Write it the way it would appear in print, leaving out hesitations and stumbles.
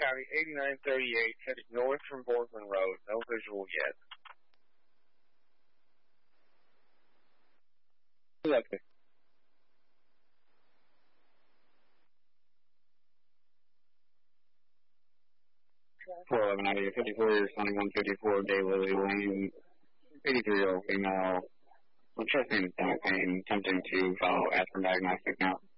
County, 8938, headed north from Boardman Road. No visual yet. Okay. 411 out of 54, responding 154, Daylily Lane, 83-year-old female, with chest pain and stomach pain, attempting to follow aspirin diagnostic now.